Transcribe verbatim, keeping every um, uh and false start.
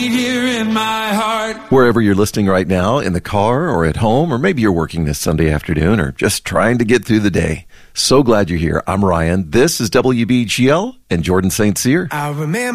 Here in my heart. Wherever you're listening right now, in the car or at home, or maybe you're working this Sunday afternoon or just trying to get through the day. So glad you're here. I'm Ryan. This is W B G L and Jordan Saint Cyr. I remember